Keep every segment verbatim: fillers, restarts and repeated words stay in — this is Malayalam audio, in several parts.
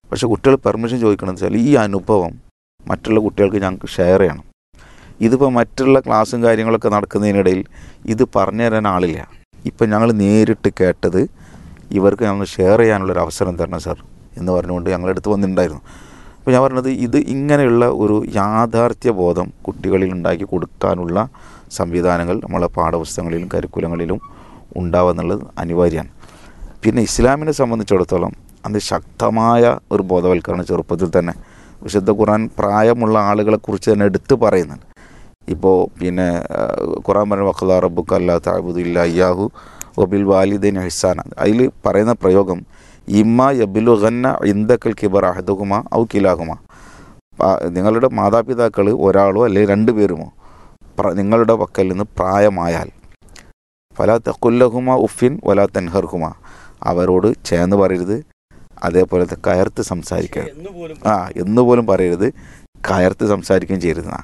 പക്ഷേ കുട്ടികൾ പെർമിഷൻ ചോദിക്കണമെന്ന് വെച്ചാൽ ഈ അനുഭവം മറ്റുള്ള കുട്ടികൾക്ക് ഞങ്ങൾക്ക് ഷെയർ ചെയ്യണം. ഇതിപ്പോൾ മറ്റുള്ള ക്ലാസ്സും കാര്യങ്ങളൊക്കെ നടക്കുന്നതിനിടയിൽ ഇത് പറഞ്ഞു തരാൻ ആളില്ല. ഇപ്പം ഞങ്ങൾ നേരിട്ട് കേട്ടത് ഇവർക്ക് ഞങ്ങൾ ഷെയർ ചെയ്യാനുള്ളൊരു അവസരം തരണം സാർ എന്ന് പറഞ്ഞുകൊണ്ട് ഞങ്ങളടുത്ത് വന്നിട്ടുണ്ടായിരുന്നു. അപ്പോൾ ഞാൻ പറഞ്ഞത് ഇത് ഇങ്ങനെയുള്ള ഒരു യാഥാർത്ഥ്യ ബോധം കുട്ടികളിൽ ഉണ്ടാക്കി കൊടുക്കാനുള്ള സംവിധാനങ്ങൾ നമ്മളെ പാഠപുസ്തകങ്ങളിലും കരിക്കുലങ്ങളിലും ഉണ്ടാവുക എന്നുള്ളത് അനിവാര്യമാണ്. പിന്നെ ഇസ്ലാമിനെ സംബന്ധിച്ചിടത്തോളം അത് ശക്തമായ ഒരു ബോധവൽക്കരണം ചെറുപ്പത്തിൽ തന്നെ വിശുദ്ധ ഖുർആൻ പ്രായമുള്ള ആളുകളെക്കുറിച്ച് തന്നെ എടുത്ത് പറയുന്നുണ്ട്. ഇപ്പോൾ പിന്നെ ഖുർആൻ പറഞ്ഞ വഖദാ റബ്ബുക അല്ലാ തഅബുദു ഇല്ലാ ഇയ്യാഹു വബിൽ വാലിദൈനി ഇഹ്സാന. അതിൽ പറയുന്ന പ്രയോഗം ഇമ്മ യബ്ലുഗന്ന ഇൻദകൽ കിബറ അഹദുഹുമാ ഔ കിലാഹുമാ. നിങ്ങളുടെ മാതാപിതാക്കൾ ഒരാളോ അല്ലെങ്കിൽ രണ്ടു പേരുമോ നിങ്ങളുടെ പക്കൽ നിന്ന് പ്രായമായാൽ ഫലാ തഖുല്ലഹുമാ ഉഫിൻ വലാ തൻഹർഹുമാ, അവരോട് ചേർന്ന് പറയരുത്, അതേപോലെ കയർത്ത് സംസാരിക്കരുത്. ആ എന്നുപോലും പറയരുത്, കയർത്ത് സംസാരിക്കുകയും ചെയ്യരുതെന്നാണ്.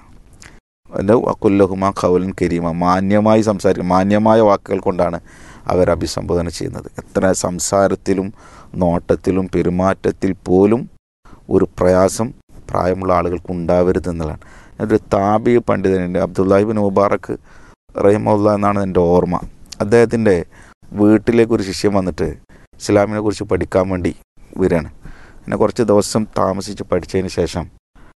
എൻ്റെ വക്കുല്ലഹുമ ഖൗലൻ കരീമ, മാന്യമായി സംസാരിക്കും, മാന്യമായ വാക്കുകൾ കൊണ്ടാണ് അവർ അഭിസംബോധന ചെയ്യുന്നത്. എത്ര സംസാരത്തിലും നോട്ടത്തിലും പെരുമാറ്റത്തിൽ പോലും ഒരു പ്രയാസം പ്രായമുള്ള ആളുകൾക്ക് ഉണ്ടാവരുത് എന്നുള്ളതാണ്. ഒരു താബി പണ്ഡിതനുണ്ട്, അബ്ദുല്ലാഹി ഇബ്നു മുബാറക് റഹിമഹുല്ലാഹ് എന്നാണ് എൻ്റെ ഓർമ്മ. അദ്ദേഹത്തിൻ്റെ വീട്ടിലേക്ക് ഒരു ശിഷ്യൻ വന്നിട്ട് ഇസ്ലാമിനെ കുറിച്ച് പഠിക്കാൻ വേണ്ടി വരികയാണ്. പിന്നെ കുറച്ച് ദിവസം താമസിച്ച് പഠിച്ചതിന് ശേഷം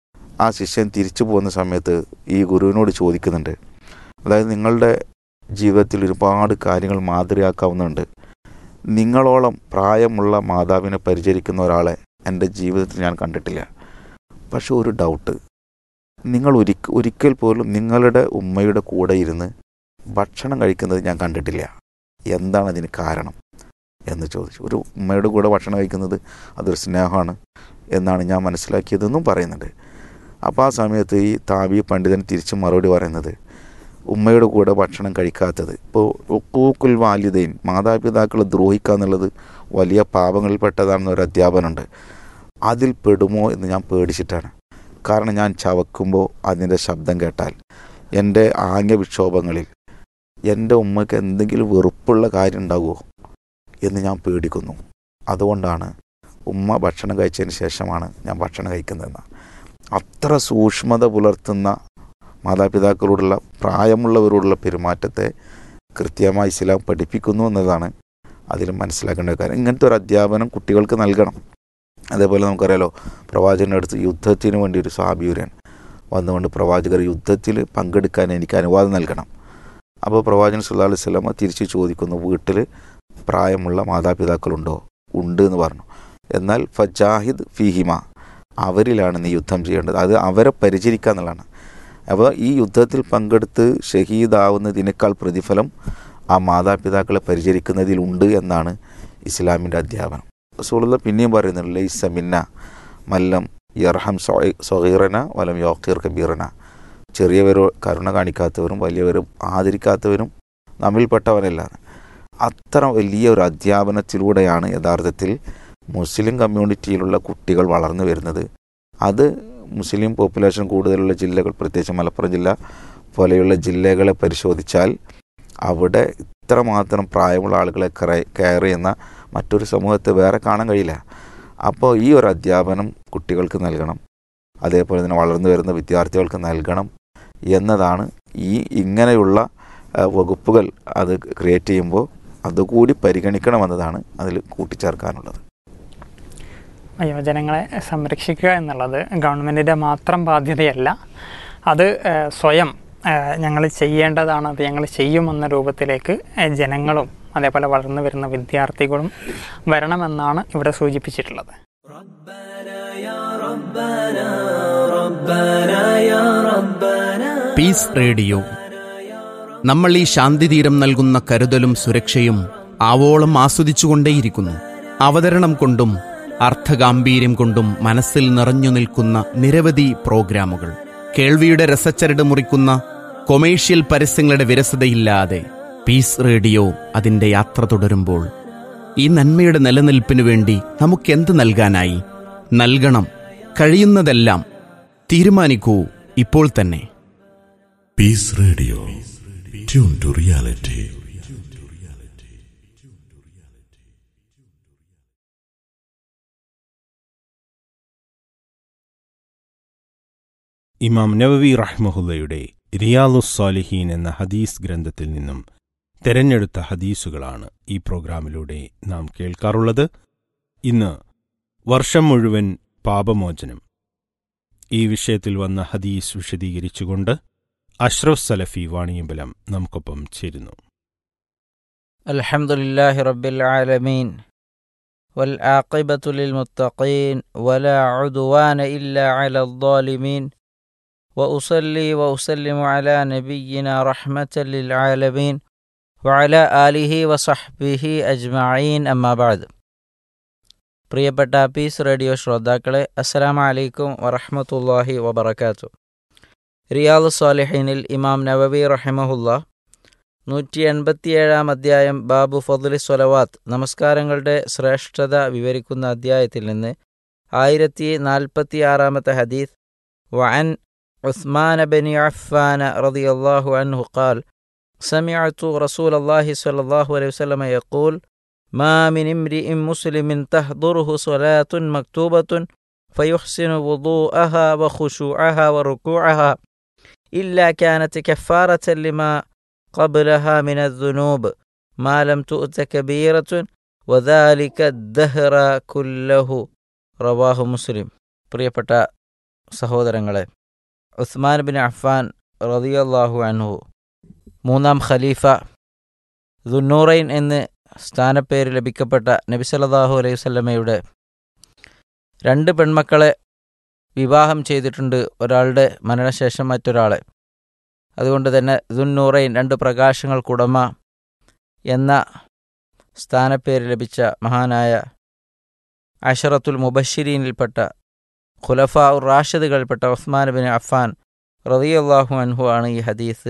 ആ ശിഷ്യൻ തിരിച്ചു പോകുന്ന സമയത്ത് ഈ ഗുരുവിനോട് ചോദിക്കുന്നുണ്ട്, അതായത് നിങ്ങളുടെ ജീവിതത്തിൽ ഒരുപാട് കാര്യങ്ങൾ മാതൃകയാക്കാവുന്നുണ്ട്, നിങ്ങളോളം പ്രായമുള്ള മാതാവിനെ പരിചരിക്കുന്ന ഒരാളെ എൻ്റെ ജീവിതത്തിൽ ഞാൻ കണ്ടിട്ടില്ല. പക്ഷെ ഒരു ഡൗട്ട്, നിങ്ങൾ ഒരിക്കൽ ഒരിക്കൽ പോലും നിങ്ങളുടെ ഉമ്മയുടെ കൂടെ ഇരുന്ന് ഭക്ഷണം കഴിക്കുന്നത് ഞാൻ കണ്ടിട്ടില്ല, എന്താണ് അതിന് കാരണം എന്ന് ചോദിച്ചു. ഒരു ഉമ്മയുടെ കൂടെ ഭക്ഷണം കഴിക്കുന്നത് അതൊരു സ്നേഹമാണ് എന്നാണ് ഞാൻ മനസ്സിലാക്കിയതെന്നും പറയുന്നുണ്ട്. അപ്പോൾ ആ സമയത്ത് ഈ താബി പണ്ഡിതൻ തിരിച്ച് മറുപടി പറയുന്നത്, ഉമ്മയുടെ കൂടെ ഭക്ഷണം കഴിക്കാത്തത്, ഇപ്പോൾ ഉഖൂഖുൽ വാലിദൈൻ, മാതാപിതാക്കളെ ദ്രോഹിക്കുക എന്നുള്ളത് വലിയ പാപങ്ങളിൽപ്പെട്ടതാണെന്നൊരു അധ്യാപനമുണ്ട്. അതിൽ പെടുമോ എന്ന് ഞാൻ പേടിച്ചിട്ടാണ്. കാരണം ഞാൻ ചവക്കുമ്പോൾ അതിൻ്റെ ശബ്ദം കേട്ടാൽ എൻ്റെ ആംഗ്യവിക്ഷോഭങ്ങളിൽ എൻ്റെ ഉമ്മയ്ക്ക് എന്തെങ്കിലും വെറുപ്പുള്ള കാര്യം ഉണ്ടാകുമോ എന്ന് ഞാൻ പേടിക്കുന്നു. അതുകൊണ്ടാണ് ഉമ്മ ഭക്ഷണം കഴിച്ചതിന് ശേഷമാണ് ഞാൻ ഭക്ഷണം കഴിക്കുന്നതെന്ന്. അത്ര സൂക്ഷ്മത പുലർത്തുന്ന മാതാപിതാക്കളോടുള്ള പ്രായമുള്ളവരോടുള്ള പെരുമാറ്റത്തെ കൃത്യമായി ഇസ്ലാം പഠിപ്പിക്കുന്നു എന്നതാണ് അതിൽ മനസ്സിലാക്കേണ്ട കാര്യം. ഇങ്ങനത്തെ ഒരു അധ്യാപനം കുട്ടികൾക്ക് നൽകണം. അതേപോലെ നമുക്കറിയാലോ, പ്രവാചകൻ്റെ അടുത്ത് യുദ്ധത്തിന് വേണ്ടി ഒരു സഹാബിയുരൻ വന്നുകൊണ്ട് പ്രവാചകർ യുദ്ധത്തിൽ പങ്കെടുക്കാൻ എനിക്ക് അനുവാദം നൽകണം. അപ്പോൾ പ്രവാചകൻ സല്ലല്ലാഹു അലൈഹി വസല്ലം തിരിച്ച് ചോദിക്കുന്നു, വീട്ടിൽ പ്രായമുള്ള മാതാപിതാക്കളുണ്ടോ? ഉണ്ട് എന്ന് പറഞ്ഞു. എന്നാൽ ഫജാഹിദ് ഫീഹിമ, അവരിലാണ് നീ യുദ്ധം ചെയ്യേണ്ടത്, അത് അവരെ പരിചരിക്കുക എന്നുള്ളതാണ്. അപ്പോൾ ഈ യുദ്ധത്തിൽ പങ്കെടുത്ത് ഷഹീദാവുന്നതിനേക്കാൾ പ്രതിഫലം ആ മാതാപിതാക്കളെ പരിചരിക്കുന്നതിലുണ്ട് എന്നാണ് ഇസ്ലാമിൻ്റെ അധ്യാപനം. റസൂലുള്ളാഹി പിന്നെയും പറയുന്നുണ്ട്, ലൈസ മിന്ന മല്ലം യർഹം സഗീറന വലം യഖീർ കബീറന, ചെറിയവരോ കരുണ കാണിക്കാത്തവരും വലിയവരും ആദരിക്കാത്തവരും നമ്മിൽപ്പെട്ടവരല്ല. അത്ര വലിയ ഒരു അധ്യാപനത്തിലൂടെയാണ് യഥാർത്ഥത്തിൽ മുസ്ലിം കമ്മ്യൂണിറ്റിയിലുള്ള കുട്ടികൾ വളർന്നു വരുന്നത്. അത് മുസ്ലിം പോപ്പുലേഷൻ കൂടുതലുള്ള ജില്ലകൾ, പ്രത്യേകിച്ച് മലപ്പുറം ജില്ല പോലെയുള്ള ജില്ലകളെ പരിശോധിച്ചാൽ അവിടെ ഇത്രമാത്രം പ്രായമുള്ള ആളുകളെ കെയർ ചെയ്യുന്ന മറ്റൊരു സമൂഹത്തെ വേറെ കാണാൻ കഴിയില്ല. അപ്പോൾ ഈ ഒരു അധ്യാപനം കുട്ടികൾക്ക് നൽകണം, അതേപോലെ തന്നെ വളർന്നു വരുന്ന വിദ്യാർത്ഥികൾക്ക് നൽകണം എന്നതാണ് ഈ ഇങ്ങനെയുള്ള വകുപ്പുകൾ അത് ക്രിയേറ്റ് ചെയ്യുമ്പോൾ അതുകൂടി പരിഗണിക്കണമെന്നതാണ് അതിൽ കൂട്ടിച്ചേർക്കാനുള്ളത്. വയോജനങ്ങളെ സംരക്ഷിക്കുക എന്നുള്ളത് ഗവൺമെൻറ്റിൻ്റെ മാത്രം ബാധ്യതയല്ല, അത് സ്വയം ഞങ്ങൾ ചെയ്യേണ്ടതാണ്, അത് ഞങ്ങൾ ചെയ്യുമെന്ന രൂപത്തിലേക്ക് ജനങ്ങളും അതേപോലെ വളർന്നു വരുന്ന വിദ്യാർത്ഥികളും വരണമെന്നാണ് ഇവിടെ സൂചിപ്പിച്ചിട്ടുള്ളത്. പീസ് റേഡിയോ, നമ്മൾ ഈ ശാന്തിതീരം നൽകുന്ന കരുതലും സുരക്ഷയും ആവോളം ആസ്വദിച്ചുകൊണ്ടേയിരിക്കുന്നു. അവതരണം കൊണ്ടും അർത്ഥഗാംഭീര്യം കൊണ്ടും മനസ്സിൽ നിറഞ്ഞു നിൽക്കുന്ന നിരവധി പ്രോഗ്രാമുകൾ, കേൾവിയുടെ രസച്ചരട് മുറിക്കുന്ന കൊമേഴ്ഷ്യൽ പരസ്യങ്ങളുടെ വിരസതയില്ലാതെ പീസ് റേഡിയോ അതിൻ്റെ യാത്ര തുടരുമ്പോൾ ഈ നന്മയുടെ നിലനിൽപ്പിനു വേണ്ടി നമുക്കെന്ത് നൽകാനായി? നൽകണം, കഴിയുന്നതെല്ലാം. തീരുമാനിക്കൂ ഇപ്പോൾ തന്നെ. Piece radio, tune to reality. ഇമാം നവവി റഹ്മഹുല്ലയുടെ റിയാലുസ് സാലിഹീൻ എന്ന ഹദീസ് ഗ്രന്ഥത്തിൽ നിന്നും തെരഞ്ഞെടുത്ത ഹദീസുകളാണ് ഈ പ്രോഗ്രാമിലൂടെ നാം കേൾക്കാറുള്ളത്. ഇന്ന് വർഷം മുഴുവൻ പാപമോചനം ഈ വിഷയത്തിൽ വന്ന ഹദീസ് വിശദീകരിച്ചുകൊണ്ട് അഷ്റഫ് സലഫി വാണിയമ്പലം നമുക്കൊപ്പം ചേരുന്നു. അൽഹംദുലില്ലാഹി റബ്ബിൽ ആലമീൻ വൽ ആഖിബത്തു ലിൽ മുത്തഖീൻ വലാ ഉദ്വാന ഇല്ലാ അലൽ ളാലിമീൻ വഉസല്ലി വഉസല്ലിമു അലാ നബിയ്യിനാ റഹ്മത്തൽ ലിൽ ആലമീൻ വഅലാ ആലിഹി വസഹ്ബിഹി അജ്മഈൻ അമ്മാ ബഅദ്. പ്രിയപ്പെട്ട പീസ് റേഡിയോ ശ്രോതാക്കളെ, അസ്സലാമു അലൈക്കും വറഹ്മത്തുള്ളാഹി വബറകാതുഹു. റിയാലുസ് സാലിഹീനിൽ ഇമാം നവവി റഹിമഹുല്ലാ നൂറ്റി എൺപത്തിയേഴാം അധ്യായം ബാബു ഫദ്ലി സ്വലവാത്ത്, നമസ്കാരങ്ങളുടെ ശ്രേഷ്ഠത വിവരിക്കുന്ന അധ്യായത്തിൽ നിന്ന് ആയിരത്തി നാൽപ്പത്തി ആറാമത്തെ ഹദീസ്. വഅൻ ഉസ്മാൻ ബിൻ അഫ്ഫാൻ റളിയല്ലാഹു അൻഹു ഖാൽ സമിഅതു റസൂലല്ലാഹി സ്വല്ലല്ലാഹു അലൈഹി വസല്ലം യഖൂൽ മാ മിൻ ഇംരിഇൻ മുസ്ലിമിൻ തഹ്ദുറുഹു സ്വലാത്തുൻ മക്തൂബത്തുൻ ഫയുഹ്സിനു വുദൂഅഹാ വഖുശൂഅഹാ വറുകൂഅഹാ ഇല്ലാ കാനത് കഫാറത്തൻ ലിമാ ഖബ്ലഹാ മിനദ്ദുനൂബ് മാ ലം തുഅത കബീറത്തുൻ വദാലിക ദഹ്റ കുല്ലഹു റവാഹു മുസ്ലിം. പ്രിയപ്പെട്ട സഹോദരങ്ങളെ, ഉസ്മാൻ ബിൻ അഫ്ഫാൻ റളിയല്ലാഹു അൻഹു, മൂന്നാം ഖലീഫ, ദുന്നൂറൈൻ എന്ന് സ്ഥാനപ്പേര് ലഭിക്കപ്പെട്ട നബി സല്ലല്ലാഹു അലൈഹി വസല്ലമയുടെ രണ്ട് പെൺമക്കളെ വിവാഹം ചെയ്തിട്ടുണ്ട്, ഒരാളുടെ മരണശേഷം മറ്റൊരാളെ. അതുകൊണ്ട് തന്നെ ദുന്നൂറൈൻ, രണ്ട് പ്രകാശങ്ങൾക്കുടമ എന്ന സ്ഥാനപ്പേര് ലഭിച്ച മഹാനായ അശറത്തുൽ മുബശ്ശിരീനിൽപ്പെട്ട ഖുലഫാ ഉർ റാഷിദുകളിൽപ്പെട്ട ഉസ്മാൻ ബിൻ അഫ്ഫാൻ റളിയല്ലാഹു അൻഹു ആണ് ഈ ഹദീസ്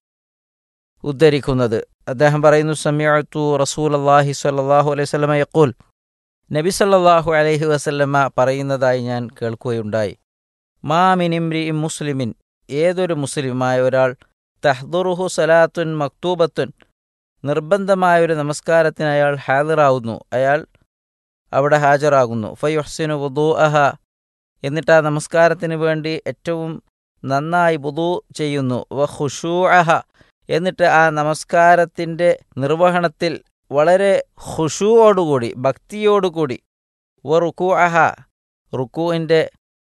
ഉദ്ധരിക്കുന്നത്. അദ്ദേഹം പറയുന്നു, സമിഅതു റസൂലല്ലാഹി സ്വല്ലല്ലാഹു അലൈഹി വസല്ലമ യഖൂൽ, നബി സല്ലല്ലാഹു അലൈഹി വസല്ലമ പറയുന്നതായി ഞാൻ കേൾക്കുകയുണ്ടായി. മാ മിൻ ഇംരിഇൻ മുസ്ലിമിൻ, ഏതൊരു മുസ്ലിമായ ഒരാൾ, തഹ്ദുറുഹു സലാത്തുൻ മക്തൂബത്തുൻ, നിർബന്ധമായൊരു നമസ്കാരത്തിന് അയാൾ ഹാദിറാവുന്നു, അയാൾ അവിടെ ഹാജരാകുന്നു. ഫയുഹ്സിനു വുദൂഅഹ, എന്നിട്ട് ആ നമസ്കാരത്തിന് വേണ്ടി ഏറ്റവും നന്നായി വുദൂ ചെയ്യുന്നു. വഖുശൂഅഹ, എന്നിട്ട് ആ നമസ്കാരത്തിൻ്റെ നിർവഹണത്തിൽ വളരെ ഖുശൂഓടുകൂടി, ഭക്തിയോടുകൂടി, വറുകൂഅഹ, റുക്കൂഇൻ്റെ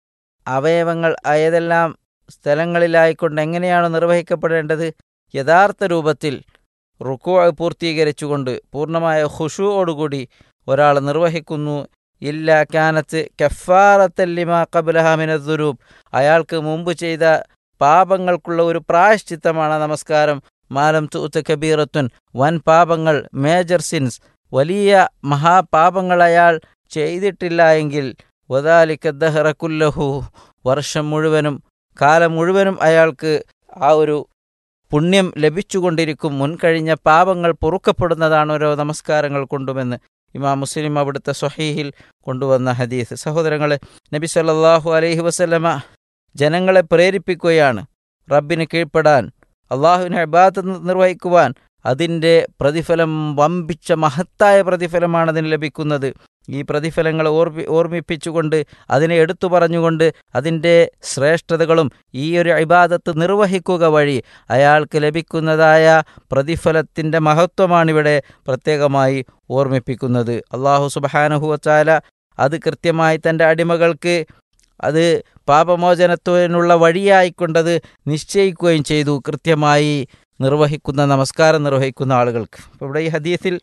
അവയവങ്ങൾ ഏതെല്ലാം സ്ഥലങ്ങളിലായിക്കൊണ്ട് എങ്ങനെയാണ് നിർവഹിക്കപ്പെടേണ്ടത്, യഥാർത്ഥ രൂപത്തിൽ റുക്കൂ പൂർത്തീകരിച്ചുകൊണ്ട് പൂർണ്ണമായ ഖുശൂഓടുകൂടി ഒരാൾ നിർവഹിക്കുന്നു. ഇല്ലാ കാനത്ത് കഫാറത്തൻ ലിമാ ഖബ്ലഹാ മിനദ്ദുനൂബ്, അയാൾക്ക് മുമ്പ് ചെയ്ത പാപങ്ങൾക്കുള്ള ഒരു പ്രായശ്ചിത്തമാണ് നമസ്കാരം. മാലം തുഅത കബീറത്തുൻ, വൻ പാപങ്ങൾ, മേജർ സിൻസ്, വലിയ മഹാപാപങ്ങൾ അയാൾ ചെയ്തിട്ടില്ല എങ്കിൽ, വദാലിക ദഹ്റ കുല്ലഹു, വർഷം മുഴുവനും കാലം മുഴുവനും അയാൾക്ക് ആ ഒരു പുണ്യം ലഭിച്ചുകൊണ്ടിരിക്കും. മുൻകഴിഞ്ഞ പാപങ്ങൾ പൊറുക്കപ്പെടുന്നതാണ് ഓരോ നമസ്കാരങ്ങൾ കൊണ്ടുമെന്ന് ഇമാം മുസ്ലിം അവിടുത്തെ സ്വഹീഹിൽ കൊണ്ടുവന്ന ഹദീസ്. സഹോദരങ്ങളെ, നബി സല്ലല്ലാഹു അലൈഹി വസല്ലമ ജനങ്ങളെ പ്രേരിപ്പിക്കുകയാണ് റബ്ബിന് കീഴ്പ്പെടാൻ, അള്ളാഹുവിനെ ഇബാദത്ത് നിർവഹിക്കുവാൻ. അതിൻ്റെ പ്രതിഫലം വമ്പിച്ച മഹത്തായ പ്രതിഫലമാണ് അതിന് ലഭിക്കുന്നത്. ഈ പ്രതിഫലങ്ങളെ ഓർമ്മി ഓർമ്മിപ്പിച്ചുകൊണ്ട് അതിനെ എടുത്തു പറഞ്ഞുകൊണ്ട് അതിൻ്റെ ശ്രേഷ്ഠതകളും ഈ ഒരു ഇബാദത്ത് നിർവഹിക്കുക വഴി അയാൾക്ക് ലഭിക്കുന്നതായ പ്രതിഫലത്തിൻ്റെ മഹത്വമാണിവിടെ പ്രത്യേകമായി ഓർമ്മിപ്പിക്കുന്നത്. അള്ളാഹു സുബ്ഹാനഹു വ തആല അത് കൃത്യമായി തൻ്റെ അടിമകൾക്ക് അത് പാപമോചനത്തിനുള്ള വഴിയായിക്കൊണ്ടത് നിശ്ചയിക്കുകയും ചെയ്തു, കൃത്യമായി നിർവഹിക്കുന്ന നമസ്കാരം നിർവഹിക്കുന്ന ആളുകൾക്ക്. അപ്പോൾ ഇവിടെ ഈ ഹദീസിൽ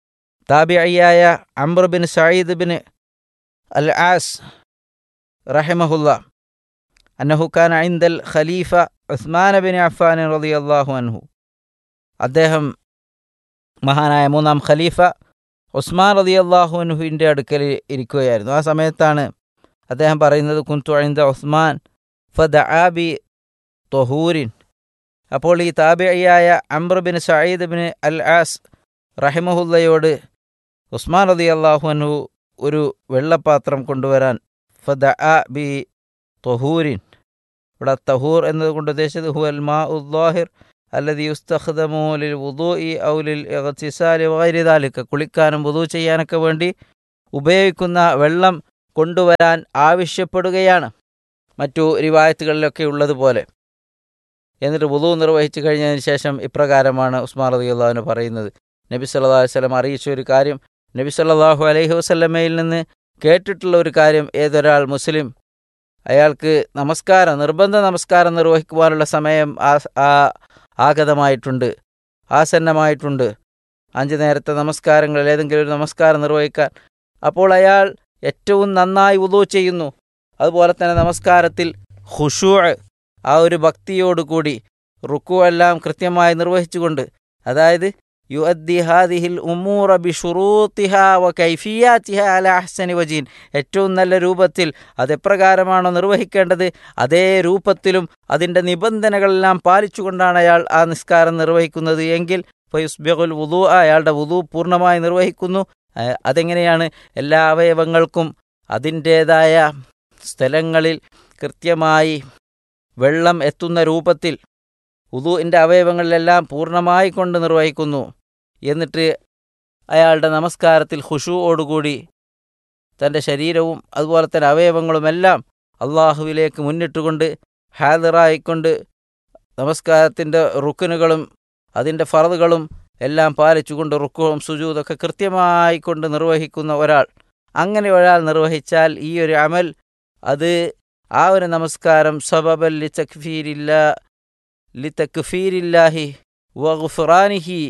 താബിഈയായ അംർ ബിൻ സഈദ് ബിൻ അൽ ആസ് റഹിമഹുല്ലാ അന്നഹു കാന ഇൻദൽ ഖലീഫ ഉസ്മാൻ ബിൻ അഫ്ഫാൻ റളിയല്ലാഹു അൻഹു, അദ്ദേഹം മഹാനായ മൂന്നാം ഖലീഫ ഉസ്മാൻ റളിയല്ലാഹു അൻഹുവിൻ്റെ അടുക്കൽ ഇരിക്കുകയായിരുന്നു. ആ സമയത്താണ് അദ്ദേഹം പറയുന്നത്, കുന്തു ഇൻദ ഉസ്മാൻ ഫദഅ ബി ത്വഹൂരിൻ. അപ്പോൾ ഈ താബിഈയായ അംർ ബിൻ സഈദ് ബിൻ അൽ ആസ് റഹിമഹുല്ലയോട് ഉസ്മാൻ റളിയല്ലാഹു അൻഹു ഒരു വെള്ളപ്പാത്രം കൊണ്ടുവരാൻ, ഫദഅ ബി ത്വഹൂരിൻ, ഇവിടെ തഹൂർ എന്നതുകൊണ്ട് ഉദ്ദേശിച്ചത് ഹുവൽ മാഉ ദ്വാഹിർ അല്ലദി യുസ്തഖ്ദമു ലിൽ വുദൂഇ ഔ ലിൽ ഇഗ്തിസാലി വഗൈരി ദാലിക, കുളിക്കാനും വുദൂ ചെയ്യാനൊക്കെ വേണ്ടി ഉപയോഗിക്കുന്ന വെള്ളം കൊണ്ടുവരാൻ ആവശ്യപ്പെടുകയാണ്. മറ്റു റിവായത്തുകളിലൊക്കെ ഉള്ളതുപോലെ. എന്നിട്ട് വുളു നിർവഹിച്ചു കഴിഞ്ഞതിന് ശേഷം ഇപ്രകാരമാണ് ഉസ്മാൻ റളിയല്ലാഹു അൻഹു പറയുന്നത്. നബി സല്ലല്ലാഹു അലൈഹി വസല്ലം അറിയിച്ച ഒരു കാര്യം, നബി സല്ലല്ലാഹു അലൈഹി വസല്ലമയിൽ നിന്ന് കേട്ടിട്ടുള്ള ഒരു കാര്യം, ഏതൊരാൾ മുസ്ലിം അയാൾക്ക് നമസ്കാരം നിർബന്ധ നമസ്കാരം നിർവഹിക്കുവാനുള്ള സമയം ആഗതമായിട്ടുണ്ട്, ആസന്നമായിട്ടുണ്ട്, അഞ്ച് നേരത്തെ നമസ്കാരങ്ങളിൽ ഏതെങ്കിലും ഒരു നമസ്കാരം നിർവഹിക്കാൻ, അപ്പോൾ അയാൾ ഏറ്റവും നന്നായി വുളു ചെയ്യുന്നു. അതുപോലെ തന്നെ നമസ്കാരത്തിൽ ഖുശൂ, ആ ഒരു ഭക്തിയോടുകൂടി റുക്കു എല്ലാം കൃത്യമായി നിർവഹിച്ചുകൊണ്ട്, അതായത് യുഅദ്ദി ഹാദിഹിൽ ഉമൂറ ബിശുറൂത്തിഹാ വ കൈഫിയാത്തിഹാ അലാ അഹ്സനി വജീൻ, ഏറ്റവും നല്ല രൂപത്തിൽ അതെപ്രകാരമാണോ നിർവഹിക്കേണ്ടത് അതേ രൂപത്തിലും അതിൻ്റെ നിബന്ധനകളെല്ലാം പാലിച്ചുകൊണ്ടാണ് അയാൾ ആ നിസ്കാരം നിർവഹിക്കുന്നത് എങ്കിൽ ഫയുസ്ബിഗുൽ വുളൂ, അയാളുടെ വുളൂ പൂർണ്ണമായി നിർവഹിക്കുന്നു. അതെങ്ങനെയാണ്? എല്ലാ അവയവങ്ങൾക്കും അതിൻ്റേതായ സ്ഥലങ്ങളിൽ കൃത്യമായി വെള്ളം എത്തുന്ന രൂപത്തിൽ വുളൂഇൻ്റെ അവയവങ്ങളിലെല്ലാം പൂർണ്ണമായി കൊണ്ട് നിർവഹിക്കുന്നു. എന്നിട്ട് അയാളുടെ നമസ്കാരത്തിൽ ഖുശൂഓടുകൂടി തൻ്റെ ശരീരവും അതുപോലെ തന്നെ അവയവങ്ങളുമെല്ലാം അള്ളാഹുവിലേക്ക് മുന്നിട്ടുകൊണ്ട് ഹാദിറായിക്കൊണ്ട് നമസ്കാരത്തിൻ്റെ റുക്നുകളും അതിൻ്റെ ഫർദുകളും എല്ലാം പാലിച്ചുകൊണ്ട് റുക്കുവും സുജൂദൊക്കെ കൃത്യമായി കൊണ്ട് നിർവഹിക്കുന്ന ഒരാൾ, അങ്ങനെ ഒരാൾ നിർവഹിച്ചാൽ ഈ ഒരു അമൽ, അത് ആ ഒരു നമസ്കാരം സബബൽ ലി തക്ഫീരില്ലാ ലി തക്ഫീരില്ലാഹി വഗ്ഫിറാനിഹി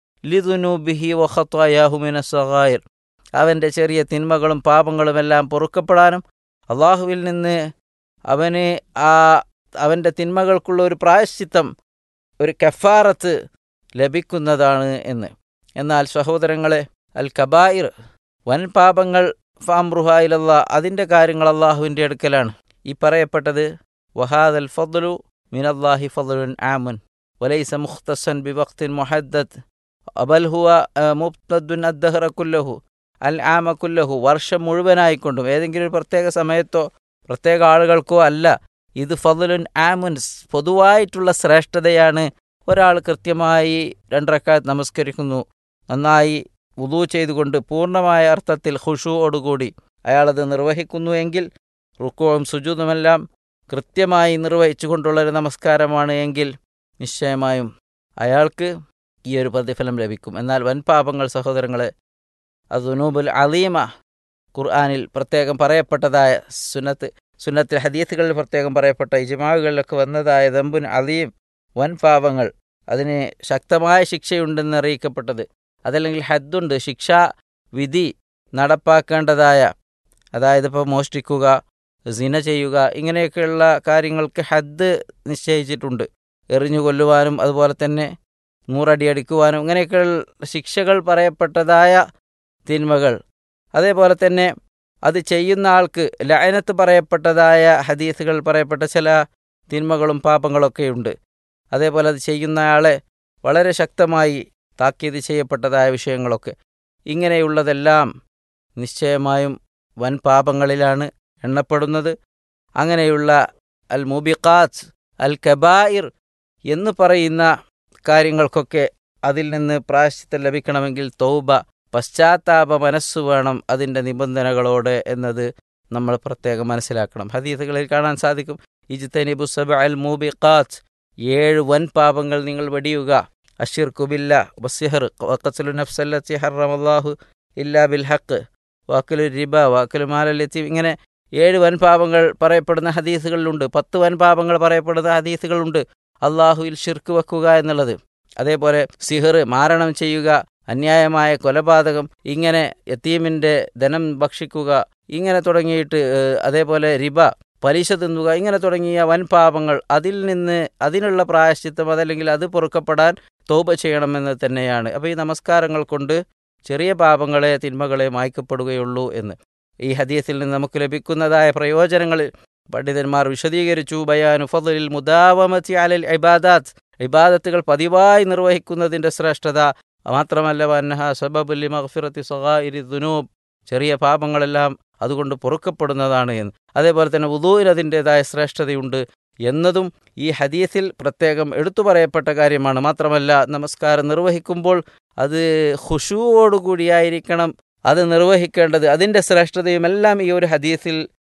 ലിദുനൂബിഹി വഖതായാഹു മിനസ് സഗായിർ, അവൻ്റെ ചെറിയ തിന്മകളും പാപങ്ങളുമെല്ലാം പൊറുക്കപ്പെടാനും അള്ളാഹുവിൽ നിന്ന് അവന് ആ അവൻ്റെ തിന്മകൾക്കുള്ള ഒരു പ്രായശ്ചിത്തം, ഒരു കഫാറത്ത് ലഭിക്കുന്നതാണ് എന്ന്. എന്നാൽ സഹോദരങ്ങളെ, അൽ കബായിർ, വൻ പാപങ്ങൾ, ഫഅംറുഹാ ഇലല്ലാഹ്, അതിൻ്റെ കാര്യങ്ങൾ അള്ളാഹുവിൻ്റെ അടുക്കലാണ്. ഈ പറയപ്പെട്ടത് വഹാദൽ ഫദ്ലു മിനല്ലാഹി ഫദ്ലുൻ ആമുൻ വലൈസ മുഖ്തസൻ ബിവഖ്തിൻ മുഹദ്ദദ് ബൽ ഹുവ മുബ്തദുൻ അദ്ദഹറ കുല്ലഹു അൽ ആമ കുല്ലഹു, വർഷം മുഴുവനായിക്കൊണ്ടും ഏതെങ്കിലും ഒരു പ്രത്യേക സമയത്തോ പ്രത്യേക ആളുകൾക്കോ അല്ല. ഇത് ഫദ്ലുൻ ആമുൻ, പൊതുവായിട്ടുള്ള ശ്രേഷ്ഠതയാണ്. ഒരാൾ കൃത്യമായി രണ്ടറക്കാത്ത് നമസ്കരിക്കുന്നു, നന്നായി വുളൂ ചെയ്തുകൊണ്ട് പൂർണ്ണമായ അർത്ഥത്തിൽ ഖുശൂഓടുകൂടി അയാളത് നിർവഹിക്കുന്നു എങ്കിൽ, റുക്കുവും സുജൂദുമെല്ലാം കൃത്യമായി നിർവഹിച്ചുകൊണ്ടുള്ളൊരു നമസ്കാരമാണ് എങ്കിൽ നിശ്ചയമായും അയാൾക്ക് ഈ ഒരു പ്രതിഫലം ലഭിക്കും. എന്നാൽ വൻപാപങ്ങൾ സഹോദരങ്ങളെ, അദ്ദുനൂബുൽ അലീമ, ഖുർആനിൽ പ്രത്യേകം പറയപ്പെട്ടതായ, സുന്നത്ത് സുന്നത്തിൽ ഹദീസുകളിൽ പ്രത്യേകം പറയപ്പെട്ട, ഇജ്മാഉകളിലൊക്കെ വന്നതായ ദംബുൻ അലീം, വൻപാപങ്ങൾ, അതിന് ശക്തമായ ശിക്ഷയുണ്ടെന്ന് അറിയിക്കപ്പെട്ടത്, അതല്ലെങ്കിൽ ഹദ്ദുണ്ട്, ശിക്ഷാ വിധി നടപ്പാക്കേണ്ടതായ, അതായത് ഇപ്പോൾ മോഷ്ടിക്കുക, സിന ചെയ്യുക, ഇങ്ങനെയൊക്കെയുള്ള കാര്യങ്ങൾക്ക് ഹദ്ദ് നിശ്ചയിച്ചിട്ടുണ്ട്. എറിഞ്ഞു കൊല്ലുവാനും അതുപോലെ തന്നെ നൂറടി അടിക്കുവാനും ഇങ്ങനെയൊക്കെയുള്ള ശിക്ഷകൾ പറയപ്പെട്ടതായ തിന്മകൾ, അതേപോലെ തന്നെ അത് ചെയ്യുന്ന ആൾക്ക് ലഅനത്ത് പറയപ്പെട്ടതായ ഹദീസുകൾ പറയപ്പെട്ട ചില തിന്മകളും പാപങ്ങളൊക്കെയുണ്ട്. അതേപോലെ അത് ചെയ്യുന്ന ആളെ വളരെ ശക്തമായി താക്കീത് ചെയ്യപ്പെട്ടതായ വിഷയങ്ങളൊക്കെ, ഇങ്ങനെയുള്ളതെല്ലാം നിശ്ചയമായും വൻ പാപങ്ങളിലാണ് എണ്ണപ്പെടുന്നത്. അങ്ങനെയുള്ള അൽ മുബിഖാത്ത്, അൽ കബായിർ എന്ന് പറയുന്ന കാര്യങ്ങൾക്കൊക്കെ അതിൽ നിന്ന് പ്രായശ്ചിത്തം ലഭിക്കണമെങ്കിൽ തൗബ, പശ്ചാത്താപ മനസ്സ് വേണം അതിൻ്റെ നിബന്ധനകളോട് എന്നത് നമ്മൾ പ്രത്യേകം മനസ്സിലാക്കണം. ഹദീസുകളിൽ കാണാൻ സാധിക്കും, ഇജ്തനിബു സബഅൽ മുബിഖാത്ത്, ഏഴ് വൻ പാപങ്ങൾ നിങ്ങൾ വെടിയുക, അശ്ശിർക്കു ബില്ലാഹ് വസ്സിഹർ വഖത്ലു നഫ്സല്ലത്തി ഹറമല്ലാഹു ഇല്ലാ ബിൽ ഹഖ് വഅക്ലു റിബ വഅക്ലു മാലൽ യതീം, ഇങ്ങനെ ഏഴ് വൻപാപങ്ങൾ പറയപ്പെടുന്ന ഹദീസുകളിലുണ്ട്. പത്ത് വൻപാപങ്ങൾ പറയപ്പെടുന്ന ഹദീസുകളുണ്ട്, അള്ളാഹുവിൽ ഷിർക്ക് വെക്കുക എന്നുള്ളത്. അതേപോലെ സിഹർ, മാരണം ചെയ്യുക, അന്യായമായ കൊലപാതകം, ഇങ്ങനെ യതീമിൻ്റെ ധനം ഭക്ഷിക്കുക, ഇങ്ങനെ തുടങ്ങിയിട്ട്, അതേപോലെ റിബ, പലിശ തിന്നുക, ഇങ്ങനെ തുടങ്ങിയ വൻപാപങ്ങൾ, അതിൽ നിന്ന് അതിനുള്ള പ്രായശ്ചിത്തം അതല്ലെങ്കിൽ അത് പൊറുക്കപ്പെടാൻ തൗബ ചെയ്യണമെന്ന് തന്നെയാണ്. അപ്പോൾ ഈ നമസ്കാരങ്ങൾ കൊണ്ട് ചെറിയ പാപങ്ങളെ, തിന്മകളെ മായ്ക്കപ്പെടുകയുള്ളൂ എന്ന് ഈ ഹദീസിൽ നിന്ന് നമുക്ക് ലഭിക്കുന്നതായ പ്രയോജനങ്ങൾ പണ്ഡിതന്മാർ വിശദീകരിച്ചു. ബയാനു ഫദ്ലിൽ മുദാവമതി അലൽ ഇബാദാത്ത്, ഇബാദത്തുകൾ പതിവായി നിർവഹിക്കുന്നതിൻ്റെ ശ്രേഷ്ഠത മാത്രമല്ല, വന്നഹ സബബുൽ ലിമഗ്ഫിറത്തി സഗായിരി ദുനൂബ്, ചെറിയ പാപങ്ങളെല്ലാം അതുകൊണ്ട് പൊറുക്കപ്പെടുന്നതാണ് എന്ന്. അതേപോലെ തന്നെ വുദൂഇന് അതിൻ്റേതായ ശ്രേഷ്ഠതയുണ്ട് എന്നതും ഈ ഹദീസിൽ പ്രത്യേകം എടുത്തു പറയപ്പെട്ട കാര്യമാണ്. മാത്രമല്ല, നമസ്കാരം നിർവഹിക്കുമ്പോൾ അത് ഖുശൂഓടുകൂടിയായിരിക്കണം അത് നിർവഹിക്കേണ്ടത്. അതിൻ്റെ ശ്രേഷ്ഠതയുമെല്ലാം ഈ ഒരു ഹദീസിൽ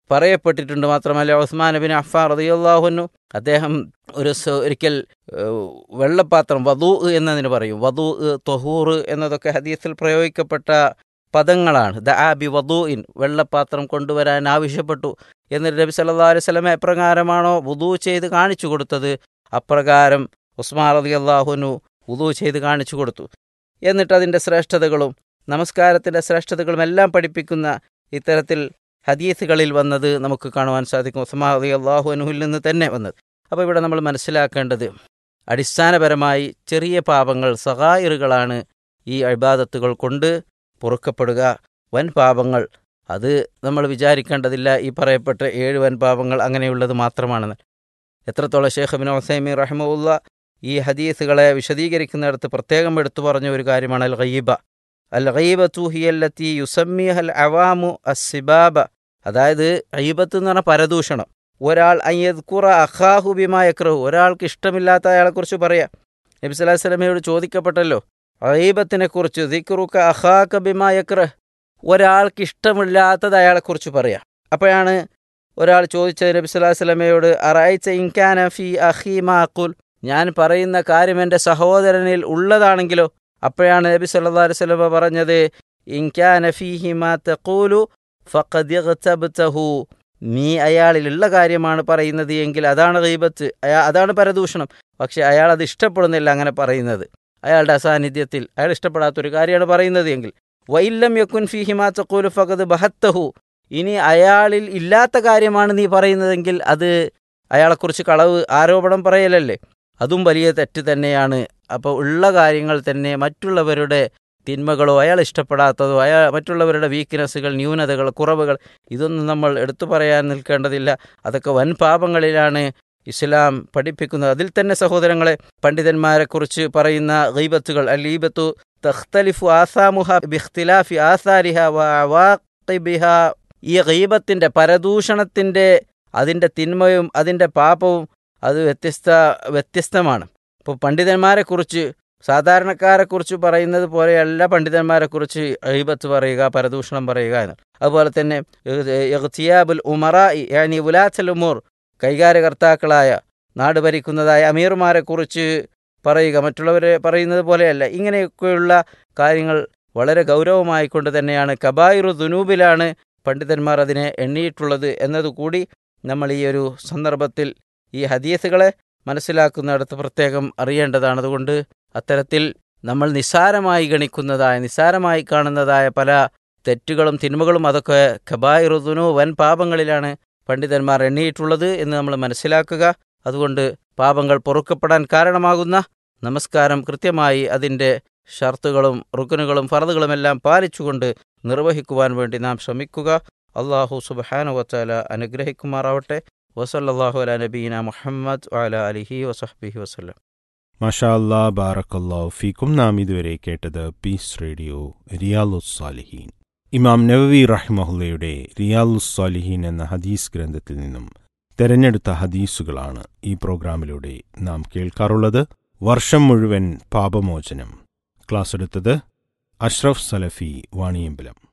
പറയപ്പെട്ടിട്ടുണ്ട്. മാത്രമല്ല ഉസ്മാൻ ബിൻ അഫ്ഫാൻ റളിയല്ലാഹു അൻഹു അദ്ദേഹം ഒരു ഒരിക്കൽ വെള്ളപ്പാത്രം വദൂ എന്നതിന് പറയും, വദൂ ത്വഹൂർ എന്നതൊക്കെ ഹദീസിൽ പ്രയോഗിക്കപ്പെട്ട പദങ്ങളാണ്. ദഅ ബി വദൂഇൻ, വെള്ളപ്പാത്രം കൊണ്ടുവരാൻ ആവശ്യപ്പെട്ടു. എന്നിട്ട് നബി സല്ലല്ലാഹു അലൈഹി വസല്ലം എപ്രകാരമാണോ വുദൂ ചെയ്ത് കാണിച്ചു കൊടുത്തത് അപ്രകാരം ഉസ്മാൻ റളിയല്ലാഹു അൻഹു വുദൂ ചെയ്ത് കാണിച്ചു കൊടുത്തു. എന്നിട്ട് അതിൻ്റെ ശ്രേഷ്ഠതകളും നമസ്കാരത്തിൻ്റെ ശ്രേഷ്ഠതകളും എല്ലാം പഠിപ്പിക്കുന്ന ഇത്തരത്തിൽ ഹദീസുകളിൽ വന്നത് നമുക്ക് കാണുവാൻ സാധിക്കും. ഉസ്മാൻ റളിയല്ലാഹു അൻഹുവിൽ നിന്ന് തന്നെ വന്നത്. അപ്പോൾ ഇവിടെ നമ്മൾ മനസ്സിലാക്കേണ്ടത് അടിസ്ഥാനപരമായി ചെറിയ പാപങ്ങൾ സഗായിറുകളാണ് ഈ ഇബാദത്തുകൾ കൊണ്ട് പൊറുക്കപ്പെടുക. വൻ പാപങ്ങൾ അത് നമ്മൾ വിചാരിക്കേണ്ടതില്ല. ഈ പറയപ്പെട്ട ഏഴ് വൻ പാപങ്ങൾ അങ്ങനെയുള്ളത് മാത്രമാണെന്ന്. എത്രത്തോളം ഷെയ്ഖ് ഇബ്നു ഉസൈമീൻ റഹിമഹുല്ലാ ഈ ഹദീസുകളെ വിശദീകരിക്കുന്നിടത്ത് പ്രത്യേകം എടുത്തു പറഞ്ഞ ഒരു കാര്യമാണ് അൽ ഗൈബ. അൽ ഗൈബത്തു ഹിയല്ലത്തി യുസമ്മിഹൽ അവാമു അസ്സിബാബ. അതായത് ഗൈബത്ത് എന്ന് പറഞ്ഞാൽ പരദൂഷണം. ഒരാൾ അയ്യദ്കുറ അഖാഹു ബിമാ യക്റഹു, ഒരാൾക്ക് ഇഷ്ടമില്ലാത്ത അയാളെക്കുറിച്ച് പറയാം. നബി സല്ലല്ലാഹു അലൈഹി വസല്ലമയോട് ചോദിക്കപ്പെട്ടല്ലോ ഗൈബത്തിനെ കുറിച്ച്, ദിക്റുക അഖാക ബിമാ യക്റഹ്, ഒരാൾക്ക് ഇഷ്ടമില്ലാത്തത് അയാളെക്കുറിച്ച് പറയാം. അപ്പോഴാണ് ഒരാൾ ചോദിച്ചത് നബി സല്ലല്ലാഹു അലൈഹി വസല്ലമയോട്, അറഅയ്ത ഇൻ കാന ഫീ അഖീ മാ അഖുൽ, ഞാൻ പറയുന്ന കാര്യം എൻ്റെ സഹോദരനിൽ ഉള്ളതാണെങ്കിലോ? അപ്പോഴാണ് നബി സല്ലല്ലാഹു അലൈഹി വസല്ലമ പറഞ്ഞത്, ഇൻ കാന ഫീഹി മാ തഖൂലു ഫഖദ് ഇഗ്തബ്തഹു, നീ അയാളിലുള്ള കാര്യമാണ് പറയുന്നത് എങ്കിൽ അതാണ് ഗീബത്ത്, അതാണ് പരദൂഷണം. പക്ഷെ അയാൾ അത് ഇഷ്ടപ്പെടുന്നില്ല അങ്ങനെ പറയുന്നത്, അയാളുടെ അസാന്നിധ്യത്തിൽ അയാൾ ഇഷ്ടപ്പെടാത്തൊരു കാര്യമാണ് പറയുന്നത് എങ്കിൽ. വഇല്ലം യകുൻ ഫീഹി മാ തഖൂലു ഫഖദ് ബഹത്തഹു, ഇനി അയാളിൽ ഇല്ലാത്ത കാര്യമാണ് നീ പറയുന്നതെങ്കിൽ അത് അയാളെക്കുറിച്ച് കളവ് ആരോപണം പറയലല്ലേ, അതും വലിയ തെറ്റ് തന്നെയാണ്. അപ്പോൾ ഉള്ള കാര്യങ്ങൾ തന്നെ മറ്റുള്ളവരുടെ തിന്മകളോ അയാൾ ഇഷ്ടപ്പെടാത്തതോ അയാൾ മറ്റുള്ളവരുടെ വീക്ക്നെസ്സുകൾ, ന്യൂനതകൾ, കുറവുകൾ ഇതൊന്നും നമ്മൾ എടുത്തു പറയാൻ നിൽക്കേണ്ടതില്ല. അതൊക്കെ വൻ പാപങ്ങളിലാണ് ഇസ്ലാം പഠിപ്പിക്കുന്നത്. അതിൽ തന്നെ സഹോദരങ്ങളെ പണ്ഡിതന്മാരെക്കുറിച്ച് പറയുന്ന ഗീബത്തുകൾ, അൽ ഗീബത്തു തഖ്തലിഫു ആസാമുഹ ബിഖ്തിലാഫി ആസാരിഹ വ അവാഖിബിഹ, ഈ ഗീബത്തിൻ്റെ പരദൂഷണത്തിൻ്റെ അതിൻ്റെ തിന്മയും അതിൻ്റെ പാപവും അത് വ്യത്യസ്ത വ്യത്യസ്തമാണ്. ഇപ്പോൾ പണ്ഡിതന്മാരെക്കുറിച്ച് സാധാരണക്കാരെക്കുറിച്ച് പറയുന്നത് പോലെയല്ല പണ്ഡിതന്മാരെക്കുറിച്ച് ഗീബത്ത് പറയുക, പരദൂഷണം പറയുക എന്ന്. അതുപോലെ തന്നെ ഇഗ്തിയാബുൽ ഉമറാഇ യാനി ഉലാത്തുൽ ഉമൂർ, കൈകാര്യകർത്താക്കളായ നാട് ഭരിക്കുന്നതായ അമീർമാരെക്കുറിച്ച് പറയുക മറ്റുള്ളവരെ പറയുന്നത് പോലെയല്ല. ഇങ്ങനെയൊക്കെയുള്ള കാര്യങ്ങൾ വളരെ ഗൗരവമായിക്കൊണ്ട് തന്നെയാണ് കബായിറു ദുനൂബിലാണ് പണ്ഡിതന്മാർ അതിനെ എണ്ണിയിട്ടുള്ളത് എന്നതുകൂടി നമ്മൾ ഈ ഒരു സന്ദർഭത്തിൽ ഈ ഹദീസുകളെ മനസ്സിലാക്കുന്നിടത്ത് പ്രത്യേകം അറിയേണ്ടതാണ്. അതുകൊണ്ട് അത്തരത്തിൽ നമ്മൾ നിസ്സാരമായി ഗണിക്കുന്നതായ നിസ്സാരമായി കാണുന്നതായ പല തെറ്റുകളും തിന്മകളും അതൊക്കെ കബായിറു ദുനൂബ് വൻ പാപങ്ങളിലാണ് പണ്ഡിതന്മാർ എണ്ണിയിട്ടുള്ളത് എന്ന് നമ്മൾ മനസ്സിലാക്കുക. അതുകൊണ്ട് പാപങ്ങൾ പൊറുക്കപ്പെടാൻ കാരണമാകുന്ന നമസ്കാരം കൃത്യമായി അതിൻ്റെ ഷർത്തുകളും റുക്നുകളും ഫർദുകളുമെല്ലാം പാലിച്ചുകൊണ്ട് നിർവഹിക്കുവാൻ വേണ്ടി നാം ശ്രമിക്കുക. അല്ലാഹു സുബ്ഹാനഹു വ തആല അനുഗ്രഹിക്കുമാറാവട്ടെ. വസല്ലല്ലാഹു അലാ നബീന മുഹമ്മദ് വഅലാ ആലിഹി വസഹ്ബിഹി വസല്ലം. മാഷാ അല്ലാ, ബാറക്കല്ലാഹു ഫീക്കും. നാം ഇതുവരെ കേട്ടത് പീസ് റേഡിയോ റിയാലുസ് സാലിഹീൻ. ഇമാം നവവി റഹ്മഹുല്ലയുടെ റിയാലുസ് സാലിഹീൻ എന്ന ഹദീസ് ഗ്രന്ഥത്തിൽ നിന്നും തെരഞ്ഞെടുത്ത ഹദീസുകളാണ് ഈ പ്രോഗ്രാമിലൂടെ നാം കേൾക്കാറുള്ളത്. വർഷം മുഴുവൻ പാപമോചനം. ക്ലാസ് എടുത്തത് അഷ്റഫ് സലഫി വാണിയമ്പലം.